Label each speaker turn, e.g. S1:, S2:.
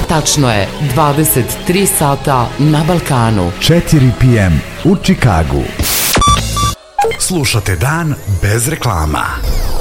S1: Tačno je 23 sata na Balkanu.
S2: 4 p.m. u Čikagu.
S3: Slušate Dan bez reklama.